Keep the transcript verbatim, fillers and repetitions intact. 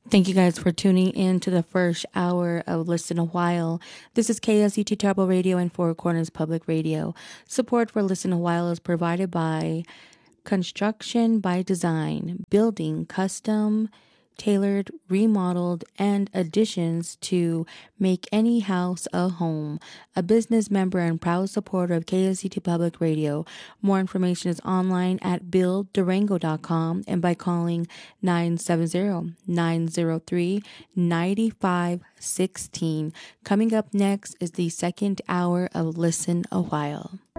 Thank you guys for tuning in to the first hour of Listen a While. This is K S U T Turbo Radio and Four Corners Public Radio. Support for Listen a While is provided by Construction by Design, building custom, tailored, remodeled, and additions to make any house a home. A business member and proud supporter of K S U T Public Radio. More information is online at build durango dot com and by calling nine seven zero, nine zero three, nine five one six. Coming up next is the second hour of Listen a While.